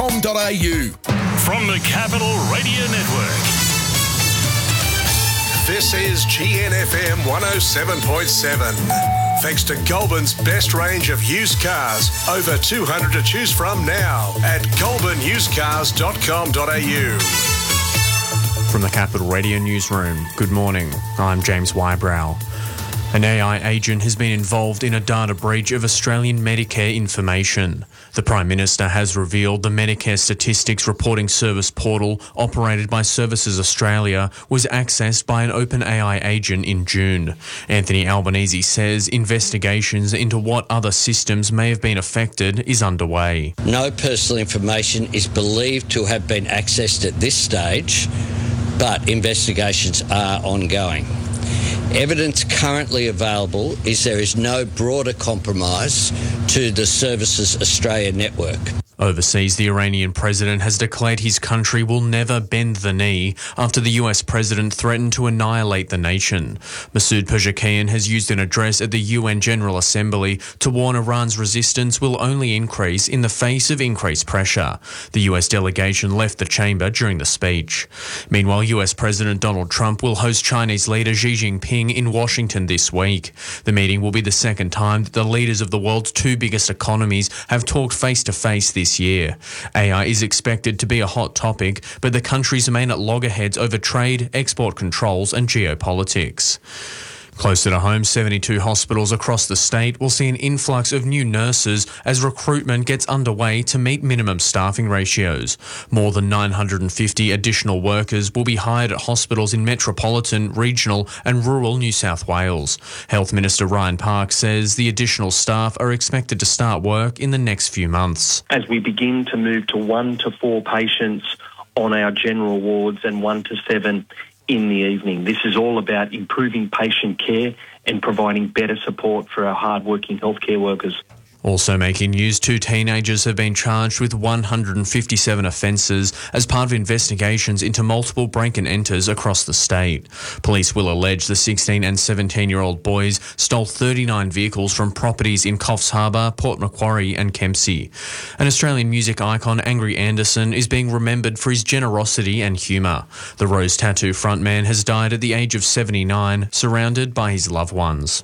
From the Capital Radio Network. This is GNFM 107.7. Thanks to Goulburn's best range of used cars. Over 200 to choose from now at goulburnusecars.com.au. From the Capital Radio Newsroom, good morning. I'm James Wybrow. An AI agent has been involved in a data breach of Australian Medicare information. The Prime Minister has revealed the Medicare Statistics Reporting Service portal, operated by Services Australia, was accessed by an OpenAI agent in June. Anthony Albanese says investigations into what other systems may have been affected is underway. No personal information is believed to have been accessed at this stage, but investigations are ongoing. Evidence currently available is there is no broader compromise to the Services Australia network. Overseas, the Iranian president has declared his country will never bend the knee after the US president threatened to annihilate the nation. Masoud Pezeshkian has used an address at the UN General Assembly to warn Iran's resistance will only increase in the face of increased pressure. The US delegation left the chamber during the speech. Meanwhile, US President Donald Trump will host Chinese leader Xi Jinping in Washington this week. The meeting will be the second time that the leaders of the world's two biggest economies have talked face-to-face this year. AI is expected to be a hot topic, but the countries remain at loggerheads over trade, export controls and geopolitics. Closer to home, 72 hospitals across the state will see an influx of new nurses as recruitment gets underway to meet minimum staffing ratios. More than 950 additional workers will be hired at hospitals in metropolitan, regional and rural New South Wales. Health Minister Ryan Park says the additional staff are expected to start work in the next few months. As we begin to move to 1 to 4 patients on our general wards and 1 to 7 in the evening. This is all about improving patient care and providing better support for our hard-working healthcare workers. Also making news, 2 teenagers have been charged with 157 offences as part of investigations into multiple break and enters across the state. Police will allege the 16 and 17-year-old boys stole 39 vehicles from properties in Coffs Harbour, Port Macquarie and Kempsey. An Australian music icon, Angry Anderson, is being remembered for his generosity and humour. The Rose Tattoo frontman has died at the age of 79, surrounded by his loved ones.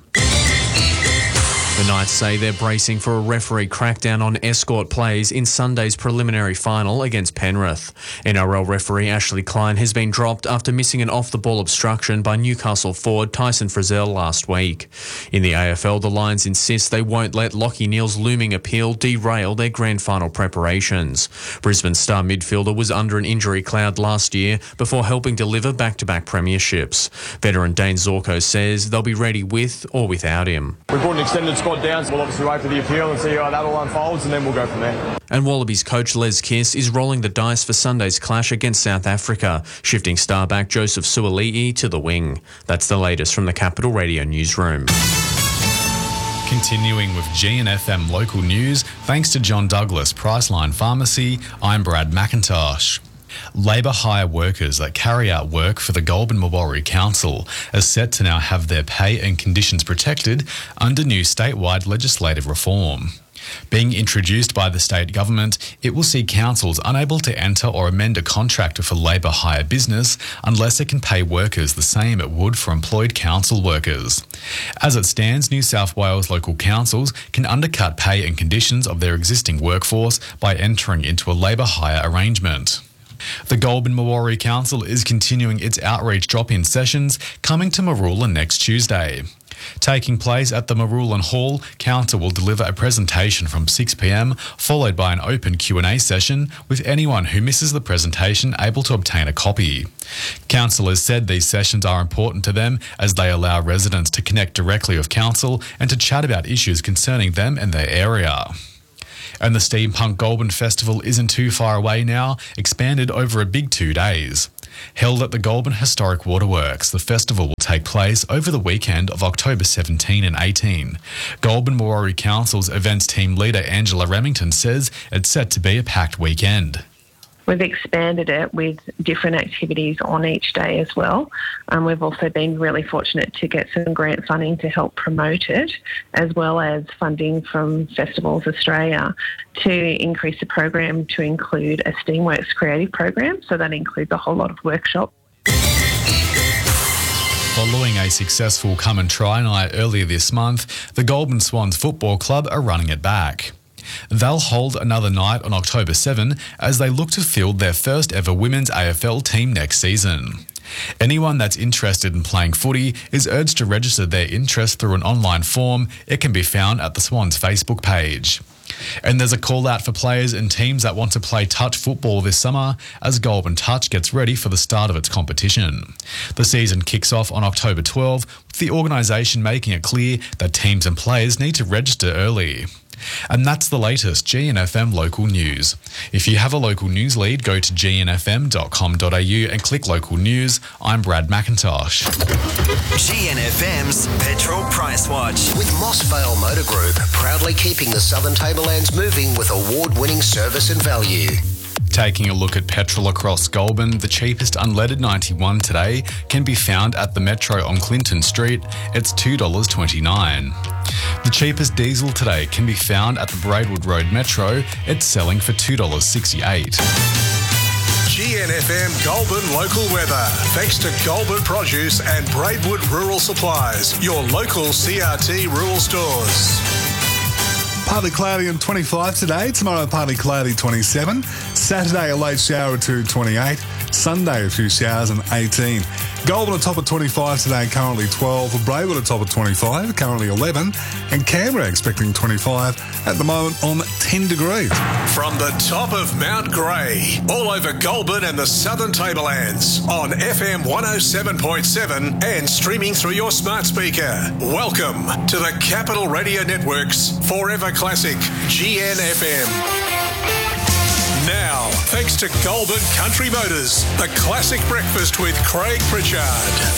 The Knights say they're bracing for a referee crackdown on Escort plays in Sunday's preliminary final against Penrith. NRL referee Ashley Klein has been dropped after missing an off-the-ball obstruction by Newcastle forward Tyson Frizzell last week. In the AFL, the Lions insist they won't let Lachie Neale's looming appeal derail their grand final preparations. Brisbane star midfielder was under an injury cloud last year before helping deliver back-to-back premierships. Veteran Dane Zorko says they'll be ready with or without him. We brought an extended squad down, so we'll obviously wait for the appeal and see how that all unfolds, and then we'll go from there. And Wallabies coach Les Kiss is rolling the dice for Sunday's clash against South Africa, shifting star back Joseph Suaalii to the wing. That's the latest from the Capital Radio Newsroom. Continuing with GNFM local news, thanks to John Douglas Priceline Pharmacy, I'm Brad McIntosh. Labour hire workers that carry out work for the Goulburn-Mawarri Council are set to now have their pay and conditions protected under new statewide legislative reform. Being introduced by the state government, it will see councils unable to enter or amend a contract for labour hire business unless it can pay workers the same it would for employed council workers. As it stands, New South Wales local councils can undercut pay and conditions of their existing workforce by entering into a labour hire arrangement. The Goulburn-Mawarri Council is continuing its outreach drop-in sessions, coming to Marulan next Tuesday. Taking place at the Marulan Hall, Council will deliver a presentation from 6 p.m, followed by an open Q&A session, with anyone who misses the presentation able to obtain a copy. Council has said these sessions are important to them as they allow residents to connect directly with Council and to chat about issues concerning them and their area. And the Steampunk Goulburn Festival isn't too far away now, expanded over a big 2 days. Held at the Goulburn Historic Waterworks, the festival will take place over the weekend of October 17 and 18. Goulburn-Mawarri Council's events team leader Angela Remington says it's set to be a packed weekend. we've expanded it with different activities on each day as well. We've also been really fortunate to get some grant funding to help promote it, as well as funding from Festivals Australia to increase the program to include a Steamworks creative program. So that includes a whole lot of workshops. Following a successful come and try night earlier this month, the Goulburn Swans Football Club are running it back. They'll hold another night on October 7 as they look to field their first ever women's AFL team next season. Anyone that's interested in playing footy is urged to register their interest through an online form. It can be found at the Swans Facebook page. And there's a call out for players and teams that want to play touch football this summer as Goulburn Touch gets ready for the start of its competition. The season kicks off on October 12, with the organisation making it clear that teams and players need to register early. And that's the latest GNFM local news. If you have a local news lead, go to gnfm.com.au and click local news. I'm Brad McIntosh. GNFM's Petrol Price Watch. With Mossvale Motor Group, proudly keeping the Southern Tablelands moving with award-winning service and value. Taking a look at petrol across Goulburn, the cheapest unleaded 91 today can be found at the Metro on Clinton Street. It's $2.29. The cheapest diesel today can be found at the Braidwood Road Metro. It's selling for $2.68. GNFM Goulburn local weather. Thanks to Goulburn Produce and Braidwood Rural Supplies, your local CRT rural stores. Partly cloudy and 25 today. Tomorrow, partly cloudy, 27. Saturday, a late shower or two, 28. Sunday, a few showers and 18. Goulburn atop of 25 today, currently 12. Braidwood atop of 25, currently 11. And Canberra expecting 25 at the moment on 10 degrees. From the top of Mount Grey, all over Goulburn and the Southern Tablelands, on FM 107.7 and streaming through your smart speaker. Welcome to the Capital Radio Network's Forever Classic, GNFM. Now, thanks to Goulburn Country Motors, the classic breakfast with Craig Pritchard.